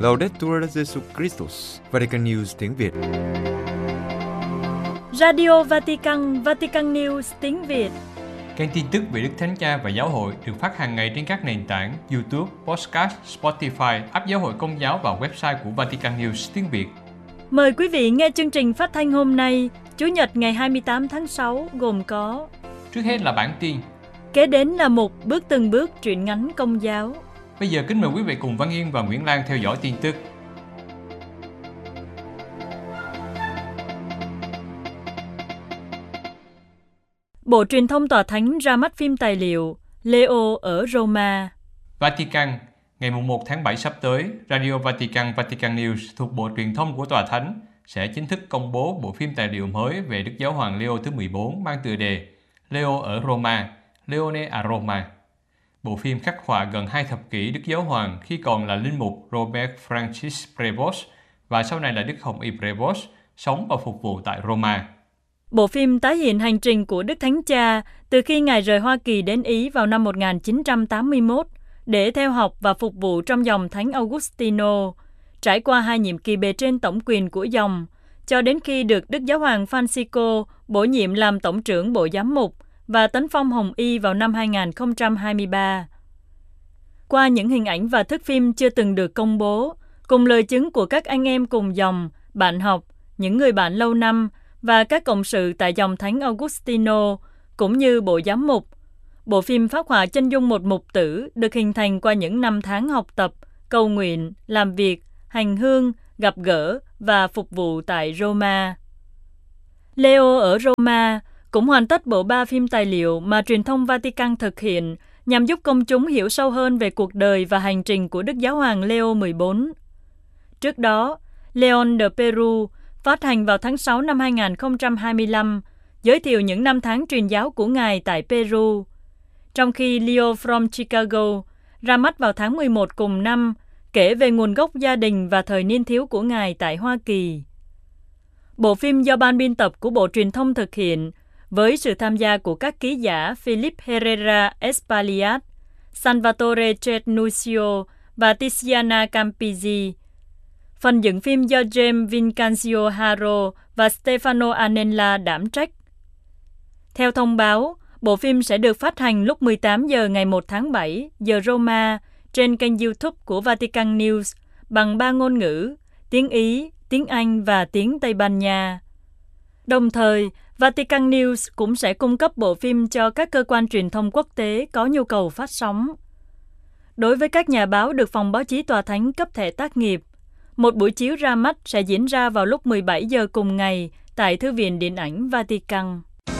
Laudetur Jesus Christus, Vatican News tiếng Việt. Radio Vatican, Vatican News tiếng Việt. Kênh tin tức về Đức Thánh Cha và Giáo hội được phát hàng ngày trên các nền tảng YouTube, Podcast, Spotify, app Giáo hội Công giáo và website của Vatican News tiếng Việt. Mời quý vị nghe chương trình phát thanh hôm nay, Chủ nhật ngày 28 tháng 6 gồm có: Trước hết là bản tin. Kế đến là một bước từng bước truyện ngắn Công giáo. Bây giờ kính mời quý vị cùng Văn Yên và Nguyễn Lan theo dõi tin tức. Bộ Truyền thông Tòa Thánh ra mắt phim tài liệu Leo ở Roma. Vatican, ngày 1 tháng 7 sắp tới, Radio Vatican Vatican News thuộc Bộ Truyền thông của Tòa Thánh sẽ chính thức công bố bộ phim tài liệu mới về Đức Giáo hoàng Leo thứ 14 mang tựa đề Leo ở Roma, Leone a Roma. Bộ phim khắc họa gần 2 thập kỷ Đức Giáo hoàng khi còn là linh mục Robert Francis Prevost và sau này là Đức Hồng Y Prevost sống và phục vụ tại Roma. Bộ phim tái hiện hành trình của Đức Thánh Cha từ khi Ngài rời Hoa Kỳ đến Ý vào năm 1981 để theo học và phục vụ trong dòng Thánh Augustino, trải qua 2 nhiệm kỳ bề trên tổng quyền của dòng, cho đến khi được Đức Giáo hoàng Francisco bổ nhiệm làm Tổng trưởng Bộ Giám mục và tấn phong Hồng Y vào năm 2023. Qua những hình ảnh và thước phim chưa từng được công bố, cùng lời chứng của các anh em cùng dòng, bạn học, những người bạn lâu năm và các cộng sự tại dòng Thánh Augustino, cũng như Bộ Giám mục, bộ phim phác họa chân dung một mục tử được hình thành qua những năm tháng học tập, cầu nguyện, làm việc, hành hương, gặp gỡ và phục vụ tại Roma. Leo ở Roma cũng hoàn tất bộ 3 phim tài liệu mà truyền thông Vatican thực hiện nhằm giúp công chúng hiểu sâu hơn về cuộc đời và hành trình của Đức Giáo hoàng Leo 14. Trước đó, Leon de Peru phát hành vào tháng 6 năm 2025, giới thiệu những năm tháng truyền giáo của Ngài tại Peru, trong khi Leo from Chicago ra mắt vào tháng 11 cùng năm, kể về nguồn gốc gia đình và thời niên thiếu của Ngài tại Hoa Kỳ. Bộ phim do ban biên tập của Bộ Truyền thông thực hiện, với sự tham gia của các ký giả Philip Herrera Espaliat, Salvatore Cernusio và Tiziana Campizzi. Phần dựng phim do James Vincancio Haro và Stefano Anella đảm trách. Theo thông báo, bộ phim sẽ được phát hành lúc 18 giờ ngày 1 tháng 7 giờ Roma trên kênh YouTube của Vatican News bằng 3 ngôn ngữ, tiếng Ý, tiếng Anh và tiếng Tây Ban Nha. Đồng thời, Vatican News cũng sẽ cung cấp bộ phim cho các cơ quan truyền thông quốc tế có nhu cầu phát sóng. Đối với các nhà báo được Phòng Báo chí Tòa Thánh cấp thẻ tác nghiệp, một buổi chiếu ra mắt sẽ diễn ra vào lúc 17 giờ cùng ngày tại Thư viện Điện ảnh Vatican.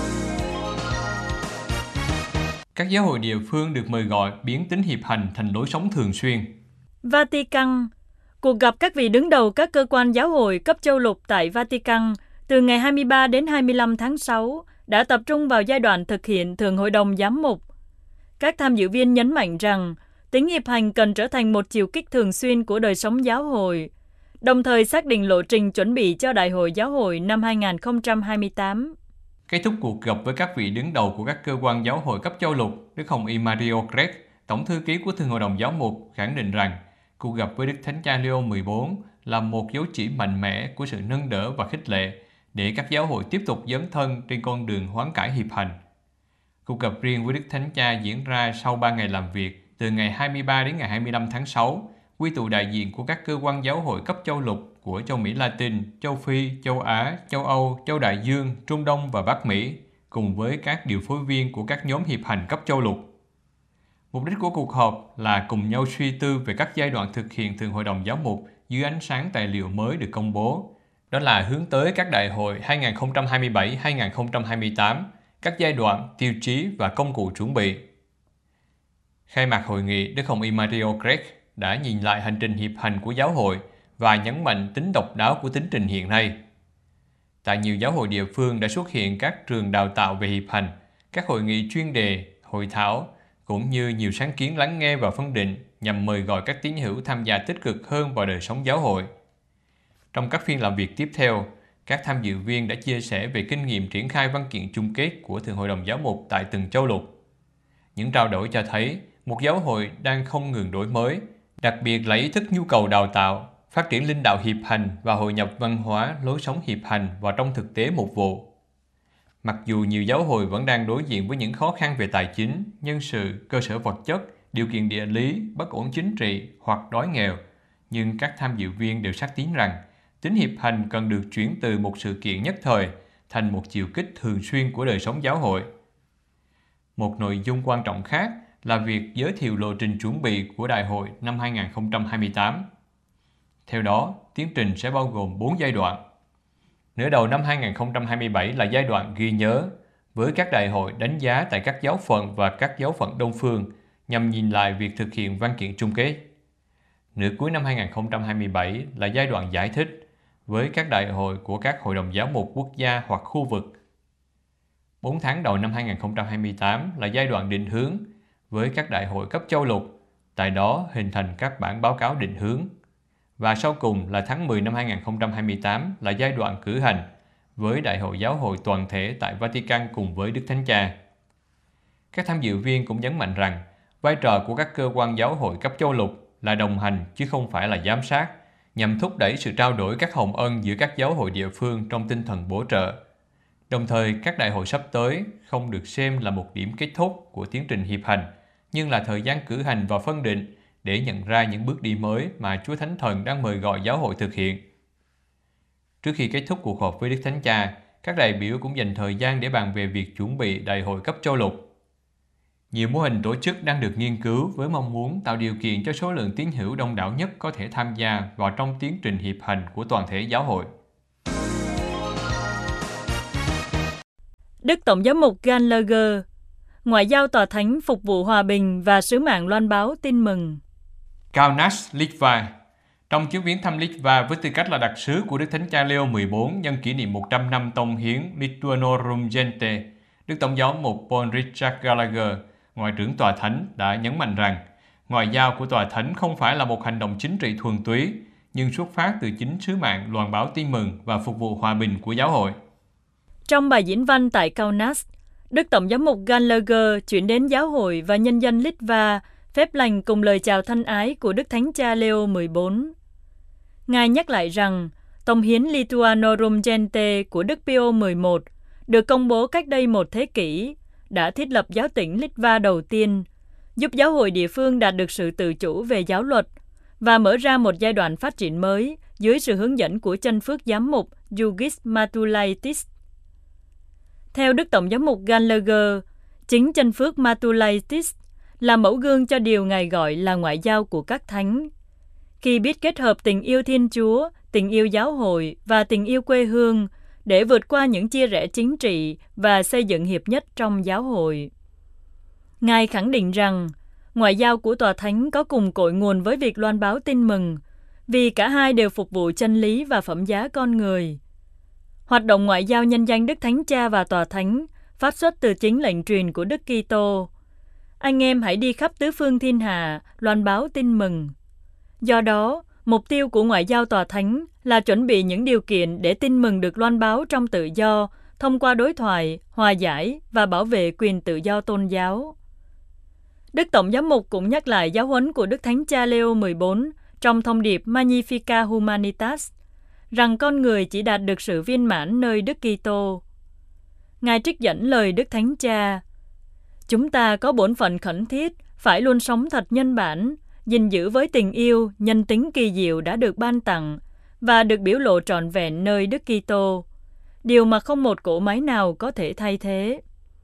Các giáo hội địa phương được mời gọi biến tính hiệp hành thành lối sống thường xuyên. Vatican. Cuộc gặp các vị đứng đầu các cơ quan giáo hội cấp châu lục tại Vatican từ ngày 23 đến 25 tháng 6 đã tập trung vào giai đoạn thực hiện Thượng Hội đồng Giám mục. Các tham dự viên nhấn mạnh rằng tính hiệp hành cần trở thành một chiều kích thường xuyên của đời sống giáo hội, đồng thời xác định lộ trình chuẩn bị cho Đại hội Giáo hội năm 2028. Kết thúc cuộc gặp với các vị đứng đầu của các cơ quan giáo hội cấp châu lục, Đức Hồng Y Mario Grech, Tổng thư ký của Thượng Hội đồng Giáo mục, khẳng định rằng cuộc gặp với Đức Thánh Cha Leo 14 là một dấu chỉ mạnh mẽ của sự nâng đỡ và khích lệ để các giáo hội tiếp tục dấn thân trên con đường hoán cải hiệp hành. Cuộc gặp riêng với Đức Thánh Cha diễn ra sau 3 ngày làm việc, từ ngày 23 đến ngày 25 tháng 6, quy tụ đại diện của các cơ quan giáo hội cấp châu lục của châu Mỹ Latin, châu Phi, châu Á, châu Âu, châu Đại Dương, Trung Đông và Bắc Mỹ, cùng với các điều phối viên của các nhóm hiệp hành cấp châu lục. Mục đích của cuộc họp là cùng nhau suy tư về các giai đoạn thực hiện Thượng Hội đồng Giáo mục dưới ánh sáng tài liệu mới được công bố. Đó là hướng tới các đại hội 2027-2028, các giai đoạn, tiêu chí và công cụ chuẩn bị. Khai mạc hội nghị, Đức Hồng Y Mario Grech đã nhìn lại hành trình hiệp hành của giáo hội và nhấn mạnh tính độc đáo của tiến trình hiện nay. Tại nhiều giáo hội địa phương đã xuất hiện các trường đào tạo về hiệp hành, các hội nghị chuyên đề, hội thảo, cũng như nhiều sáng kiến lắng nghe và phân định nhằm mời gọi các tín hữu tham gia tích cực hơn vào đời sống giáo hội. Trong các phiên làm việc tiếp theo, các tham dự viên đã chia sẻ về kinh nghiệm triển khai văn kiện chung kết của Thượng Hội đồng Giáo mục tại từng châu lục. Những trao đổi cho thấy một giáo hội đang không ngừng đổi mới, đặc biệt là ý thức nhu cầu đào tạo, phát triển linh đạo hiệp hành và hội nhập văn hóa, lối sống hiệp hành vào trong thực tế mục vụ. Mặc dù nhiều giáo hội vẫn đang đối diện với những khó khăn về tài chính, nhân sự, cơ sở vật chất, điều kiện địa lý, bất ổn chính trị hoặc đói nghèo, nhưng các tham dự viên đều xác tín rằng tính hiệp hành cần được chuyển từ một sự kiện nhất thời thành một chiều kích thường xuyên của đời sống giáo hội. Một nội dung quan trọng khác là việc giới thiệu lộ trình chuẩn bị của Đại hội năm 2028. Theo đó, tiến trình sẽ bao gồm 4 giai đoạn. Nửa đầu năm 2027 là giai đoạn ghi nhớ, với các đại hội đánh giá tại các giáo phận và các giáo phận Đông Phương nhằm nhìn lại việc thực hiện văn kiện chung kết. Nửa cuối năm 2027 là giai đoạn giải thích, với các đại hội của các hội đồng giáo mục quốc gia hoặc khu vực. 4 tháng đầu năm 2028 là giai đoạn định hướng, với các đại hội cấp châu lục, tại đó hình thành các bản báo cáo định hướng. Và sau cùng là tháng 10 năm 2028 là giai đoạn cử hành, với Đại hội Giáo hội toàn thể tại Vatican cùng với Đức Thánh Cha. Các tham dự viên cũng nhấn mạnh rằng, vai trò của các cơ quan giáo hội cấp châu lục là đồng hành chứ không phải là giám sát, nhằm thúc đẩy sự trao đổi các hồng ân giữa các giáo hội địa phương trong tinh thần bổ trợ. Đồng thời, các đại hội sắp tới không được xem là một điểm kết thúc của tiến trình hiệp hành, nhưng là thời gian cử hành và phân định để nhận ra những bước đi mới mà Chúa Thánh Thần đang mời gọi giáo hội thực hiện. Trước khi kết thúc cuộc họp với Đức Thánh Cha, các đại biểu cũng dành thời gian để bàn về việc chuẩn bị đại hội cấp châu lục. Nhiều mô hình tổ chức đang được nghiên cứu với mong muốn tạo điều kiện cho số lượng tín hữu đông đảo nhất có thể tham gia vào trong tiến trình hiệp hành của toàn thể giáo hội. Đức Tổng giám mục Gallagher, ngoại giao tòa thánh phục vụ hòa bình và sứ mạng loan báo tin mừng. Kaunas, Litva. Trong chuyến viếng thăm Litva với tư cách là đặc sứ của Đức Thánh Cha Leo 14 nhân kỷ niệm 100 năm tông hiến Lituanorum Gente, Đức Tổng giám mục Paul Richard Gallagher, ngoại trưởng tòa thánh, đã nhấn mạnh rằng ngoại giao của tòa thánh không phải là một hành động chính trị thuần túy, nhưng xuất phát từ chính sứ mạng loan báo tin mừng và phục vụ hòa bình của giáo hội. Trong bài diễn văn tại Kaunas, Đức Tổng giám mục Gallagher chuyển đến giáo hội và nhân dân Litva phép lành cùng lời chào thân ái của Đức Thánh Cha Leo 14. Ngài nhắc lại rằng tông hiến Lituanorum Gente của Đức Pio 11 được công bố cách đây một thế kỷ, đã thiết lập giáo tỉnh Litva đầu tiên, giúp giáo hội địa phương đạt được sự tự chủ về giáo luật và mở ra một giai đoạn phát triển mới dưới sự hướng dẫn của chân phước giám mục Jurgis Matulaitis. Theo Đức Tổng giám mục Gallagher, chính chân phước Matulaitis là mẫu gương cho điều Ngài gọi là ngoại giao của các thánh. Khi biết kết hợp tình yêu Thiên Chúa, tình yêu giáo hội và tình yêu quê hương để vượt qua những chia rẽ chính trị và xây dựng hiệp nhất trong giáo hội. Ngài khẳng định rằng, ngoại giao của tòa thánh có cùng cội nguồn với việc loan báo tin mừng, vì cả hai đều phục vụ chân lý và phẩm giá con người. Hoạt động ngoại giao nhân danh Đức Thánh Cha và tòa thánh phát xuất từ chính lệnh truyền của Đức Kitô. Anh em hãy đi khắp tứ phương thiên hạ, loan báo tin mừng. Do đó, mục tiêu của ngoại giao tòa thánh là chuẩn bị những điều kiện để tin mừng được loan báo trong tự do, thông qua đối thoại, hòa giải và bảo vệ quyền tự do tôn giáo. Đức Tổng giám mục cũng nhắc lại giáo huấn của Đức Thánh Cha Leo 14 trong thông điệp Magnificat Humanitas, rằng con người chỉ đạt được sự viên mãn nơi Đức Kitô. Ngài trích dẫn lời Đức Thánh Cha: chúng ta có bổn phận khẩn thiết phải luôn sống thật nhân bản, gìn giữ với tình yêu, nhân tính kỳ diệu đã được ban tặng và được biểu lộ trọn vẹn nơi Đức Kitô, điều mà không một cỗ máy nào có thể thay thế.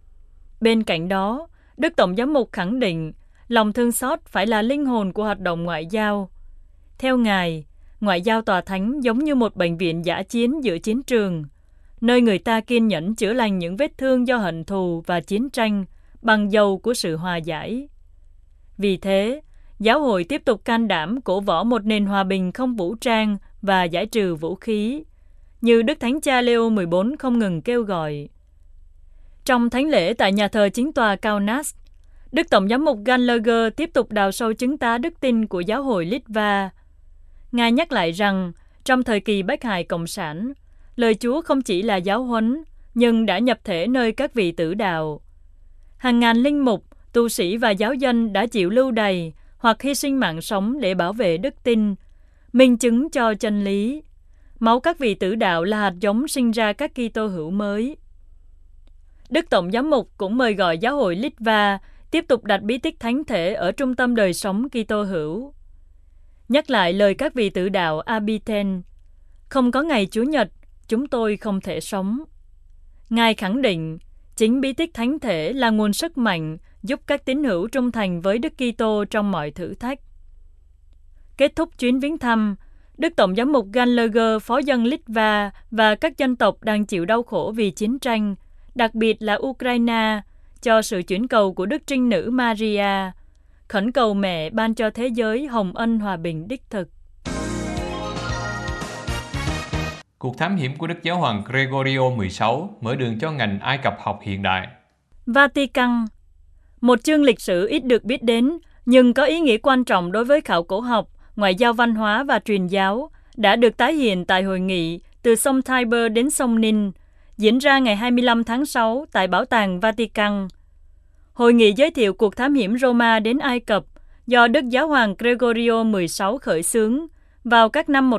Bên cạnh đó, Đức Tổng giám mục khẳng định lòng thương xót phải là linh hồn của hoạt động ngoại giao. Theo Ngài, ngoại giao tòa thánh giống như một bệnh viện dã chiến giữa chiến trường, nơi người ta kiên nhẫn chữa lành những vết thương do hận thù và chiến tranh bằng dầu của sự hòa giải. Vì thế, giáo hội tiếp tục can đảm cổ võ một nền hòa bình không vũ trang và giải trừ vũ khí, như Đức Thánh Cha Leo 14 không ngừng kêu gọi. Trong thánh lễ tại nhà thờ chính tòa Kaunas, Đức Tổng giám mục Gallagher tiếp tục đào sâu chứng tá đức tin của giáo hội Litva. Ngài nhắc lại rằng, trong thời kỳ bách hại cộng sản, lời Chúa không chỉ là giáo huấn, nhưng đã nhập thể nơi các vị tử đạo. Hàng ngàn linh mục, tu sĩ và giáo dân đã chịu lưu đày hoặc hy sinh mạng sống để bảo vệ đức tin, minh chứng cho chân lý. Máu các vị tử đạo là hạt giống sinh ra các Kitô hữu mới. Đức Tổng giám mục cũng mời gọi giáo hội Litva tiếp tục đặt bí tích thánh thể ở trung tâm đời sống Kitô hữu. Nhắc lại lời các vị tử đạo Abiten, không có ngày Chủ nhật, chúng tôi không thể sống. Ngài khẳng định, chính bí tích thánh thể là nguồn sức mạnh giúp các tín hữu trung thành với Đức Kitô trong mọi thử thách. Kết thúc chuyến viếng thăm, Đức Tổng giám mục Gallagher, phó dân Litva và các dân tộc đang chịu đau khổ vì chiến tranh, đặc biệt là Ukraine, cho sự chuyển cầu của Đức Trinh Nữ Maria, khẩn cầu mẹ ban cho thế giới hồng ân hòa bình đích thực. Cuộc thám hiểm của Đức Giáo hoàng Gregorio XVII mở đường cho ngành Ai Cập học hiện đại. Vatican, một chương lịch sử ít được biết đến, nhưng có ý nghĩa quan trọng đối với khảo cổ học, ngoại giao văn hóa và truyền giáo, đã được tái hiện tại hội nghị Từ sông Tiber đến sông Nin, diễn ra ngày 25 tháng 6 tại Bảo tàng Vatican. Hội nghị giới thiệu cuộc thám hiểm Roma đến Ai Cập do Đức Giáo hoàng Gregorio XVII khởi xướng vào các năm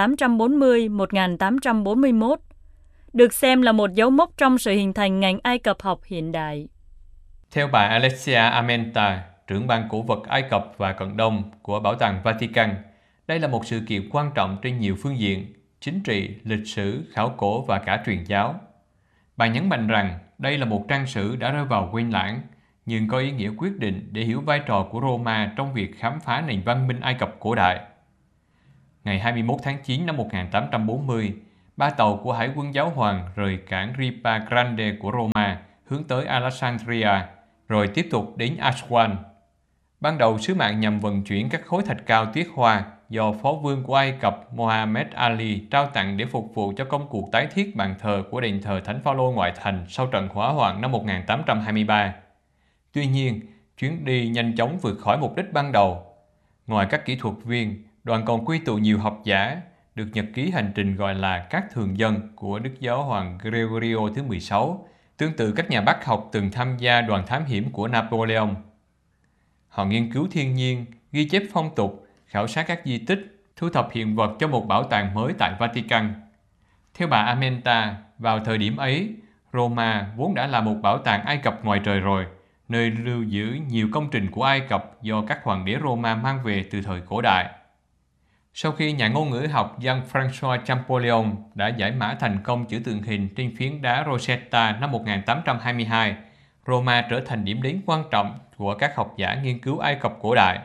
1840-1841, được xem là một dấu mốc trong sự hình thành ngành Ai Cập học hiện đại. Theo bà Alessia Amenta, trưởng ban cổ vật Ai Cập và Cận Đông của Bảo tàng Vatican, đây là một sự kiện quan trọng trên nhiều phương diện, chính trị, lịch sử, khảo cổ và cả truyền giáo. Bà nhấn mạnh rằng đây là một trang sử đã rơi vào quên lãng, nhưng có ý nghĩa quyết định để hiểu vai trò của Roma trong việc khám phá nền văn minh Ai Cập cổ đại. Ngày 21 tháng 9 năm 1840, 3 tàu của Hải quân Giáo hoàng rời cảng Ripa Grande của Roma hướng tới Alexandria, rồi tiếp tục đến Aswan. Ban đầu sứ mạng nhằm vận chuyển các khối thạch cao tiết hoa do phó vương của Ai Cập Mohammed Ali trao tặng để phục vụ cho công cuộc tái thiết bàn thờ của đền thờ Thánh Phaolô ngoại thành sau trận hỏa hoạn năm 1823. Tuy nhiên, chuyến đi nhanh chóng vượt khỏi mục đích ban đầu. Ngoài các kỹ thuật viên, đoàn còn quy tụ nhiều học giả, được nhật ký hành trình gọi là các thường dân của Đức Giáo hoàng Gregorio thứ 16, tương tự các nhà bác học từng tham gia đoàn thám hiểm của Napoleon. Họ nghiên cứu thiên nhiên, ghi chép phong tục, khảo sát các di tích, thu thập hiện vật cho một bảo tàng mới tại Vatican. Theo bà Amenta, vào thời điểm ấy, Roma vốn đã là một bảo tàng Ai Cập ngoài trời rồi, nơi lưu giữ nhiều công trình của Ai Cập do các hoàng đế Roma mang về từ thời cổ đại. Sau khi nhà ngôn ngữ học Jean-François Champollion đã giải mã thành công chữ tượng hình trên phiến đá Rosetta năm 1822, Roma trở thành điểm đến quan trọng của các học giả nghiên cứu Ai Cập cổ đại.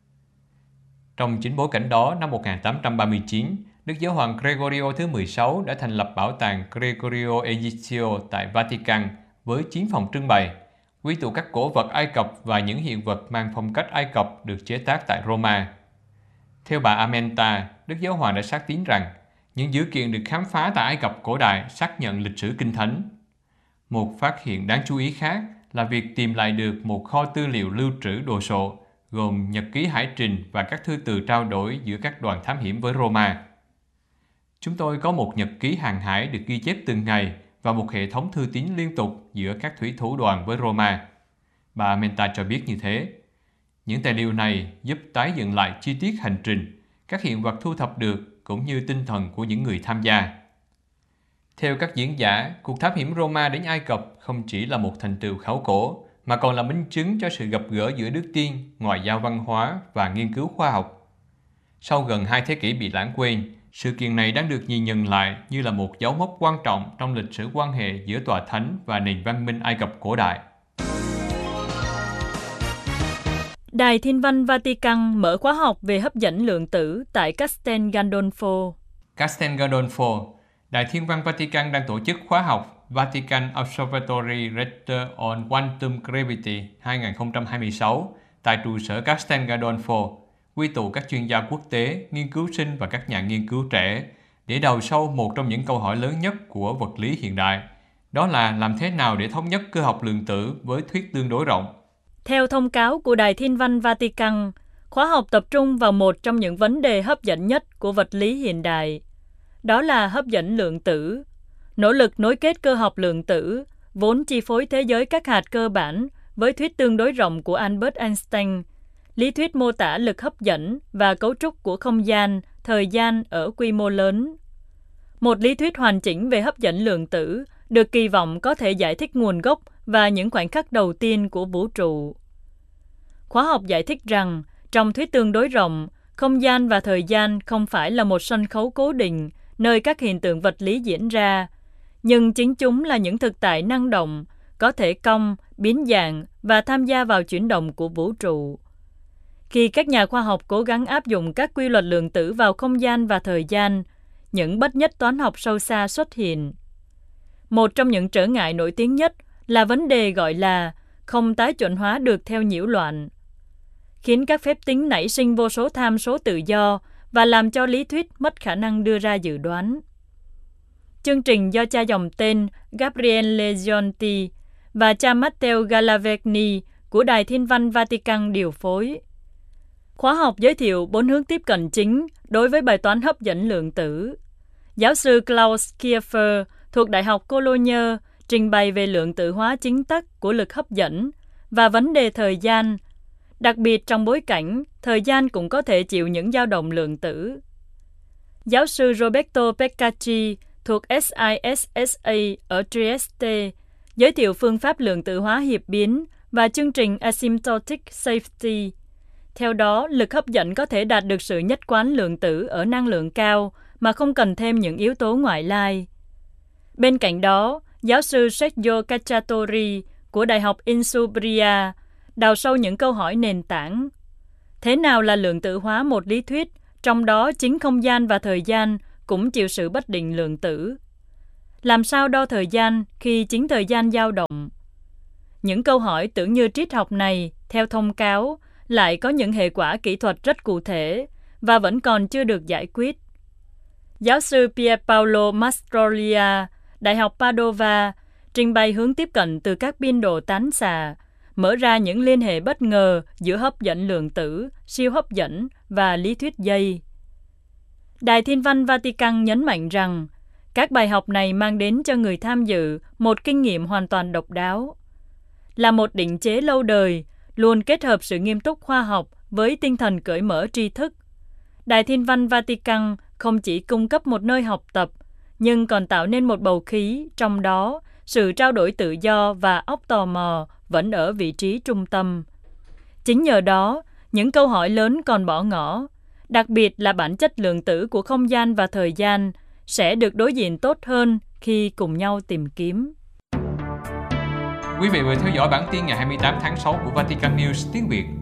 Trong chính bối cảnh đó, năm 1839, Đức Giáo hoàng Gregorio thứ 16 đã thành lập bảo tàng Gregorio Egizio tại Vatican với 9 phòng trưng bày, quy tụ các cổ vật Ai Cập và những hiện vật mang phong cách Ai Cập được chế tác tại Roma. Theo bà Amenta, Đức Giáo hoàng đã xác tín rằng những dữ kiện được khám phá tại Ai Cập cổ đại xác nhận lịch sử kinh thánh. Một phát hiện đáng chú ý khác là việc tìm lại được một kho tư liệu lưu trữ đồ sộ, gồm nhật ký hải trình và các thư từ trao đổi giữa các đoàn thám hiểm với Roma. Chúng tôi có một nhật ký hàng hải được ghi chép từng ngày và một hệ thống thư tín liên tục giữa các thủy thủ đoàn với Roma. Bà Amenta cho biết như thế. Những tài liệu này giúp tái dựng lại chi tiết hành trình, các hiện vật thu thập được cũng như tinh thần của những người tham gia. Theo các diễn giả, cuộc thám hiểm Roma đến Ai Cập không chỉ là một thành tựu khảo cổ, mà còn là minh chứng cho sự gặp gỡ giữa đức tin, ngoại giao văn hóa và nghiên cứu khoa học. Sau gần 2 thế kỷ bị lãng quên, sự kiện này đang được nhìn nhận lại như là một dấu mốc quan trọng trong lịch sử quan hệ giữa Tòa Thánh và nền văn minh Ai Cập cổ đại. Đài Thiên văn Vatican mở khóa học về hấp dẫn lượng tử tại Castel Gandolfo. Castel Gandolfo, Đài Thiên văn Vatican đang tổ chức khóa học Vatican Observatory Lecture on Quantum Gravity 2026 tại trụ sở Castel Gandolfo, quy tụ các chuyên gia quốc tế, nghiên cứu sinh và các nhà nghiên cứu trẻ để đào sâu một trong những câu hỏi lớn nhất của vật lý hiện đại, đó là làm thế nào để thống nhất cơ học lượng tử với thuyết tương đối rộng. Theo thông cáo của Đài Thiên văn Vatican, khóa học tập trung vào một trong những vấn đề hấp dẫn nhất của vật lý hiện đại, đó là hấp dẫn lượng tử, nỗ lực nối kết cơ học lượng tử, vốn chi phối thế giới các hạt cơ bản với thuyết tương đối rộng của Albert Einstein, lý thuyết mô tả lực hấp dẫn và cấu trúc của không gian, thời gian ở quy mô lớn. Một lý thuyết hoàn chỉnh về hấp dẫn lượng tử được kỳ vọng có thể giải thích nguồn gốc và những khoảnh khắc đầu tiên của vũ trụ. Khóa học giải thích rằng, trong thuyết tương đối rộng, không gian và thời gian không phải là một sân khấu cố định nơi các hiện tượng vật lý diễn ra, nhưng chính chúng là những thực tại năng động, có thể cong, biến dạng và tham gia vào chuyển động của vũ trụ. Khi các nhà khoa học cố gắng áp dụng các quy luật lượng tử vào không gian và thời gian, những bất nhất toán học sâu xa xuất hiện. Một trong những trở ngại nổi tiếng nhất là vấn đề gọi là không tái chuẩn hóa được theo nhiễu loạn, khiến các phép tính nảy sinh vô số tham số tự do và làm cho lý thuyết mất khả năng đưa ra dự đoán. Chương trình do cha dòng tên Gabriele Leonti và cha Matteo Gallavagni của Đài Thiên văn Vatican điều phối. Khóa học giới thiệu 4 hướng tiếp cận chính đối với bài toán hấp dẫn lượng tử. Giáo sư Klaus Kiefer thuộc Đại học Cologne trình bày về lượng tử hóa chính tắc của lực hấp dẫn và vấn đề thời gian, đặc biệt trong bối cảnh thời gian cũng có thể chịu những dao động lượng tử. Giáo sư Roberto Peccacci thuộc SISSA ở Trieste giới thiệu phương pháp lượng tử hóa hiệp biến và chương trình Asymptotic Safety. Theo đó, lực hấp dẫn có thể đạt được sự nhất quán lượng tử ở năng lượng cao mà không cần thêm những yếu tố ngoại lai. Bên cạnh đó, giáo sư Sergio Cacciatori của Đại học Insubria đào sâu những câu hỏi nền tảng. Thế nào là lượng tử hóa một lý thuyết, trong đó chính không gian và thời gian cũng chịu sự bất định lượng tử? Làm sao đo thời gian khi chính thời gian dao động? Những câu hỏi tưởng như triết học này, theo thông cáo, lại có những hệ quả kỹ thuật rất cụ thể và vẫn còn chưa được giải quyết. Giáo sư Pierpaolo Mastrolia, Đại học Padova, trình bày hướng tiếp cận từ các biên độ tán xạ, mở ra những liên hệ bất ngờ giữa hấp dẫn lượng tử, siêu hấp dẫn và lý thuyết dây. Đài Thiên văn Vatican nhấn mạnh rằng, các bài học này mang đến cho người tham dự một kinh nghiệm hoàn toàn độc đáo. Là một định chế lâu đời, luôn kết hợp sự nghiêm túc khoa học với tinh thần cởi mở tri thức. Đài Thiên văn Vatican không chỉ cung cấp một nơi học tập, nhưng còn tạo nên một bầu khí, trong đó sự trao đổi tự do và óc tò mò vẫn ở vị trí trung tâm. Chính nhờ đó, những câu hỏi lớn còn bỏ ngỏ, đặc biệt là bản chất lượng tử của không gian và thời gian, sẽ được đối diện tốt hơn khi cùng nhau tìm kiếm. Quý vị vừa theo dõi bản tin ngày 28 tháng 6 của Vatican News tiếng Việt.